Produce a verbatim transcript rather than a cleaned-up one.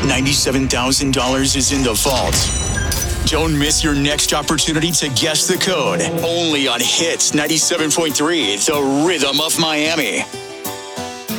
ninety-seven thousand dollars is in the vault. Don't miss your next opportunity to guess the code. Only on Hits ninety-seven point three, the rhythm of Miami.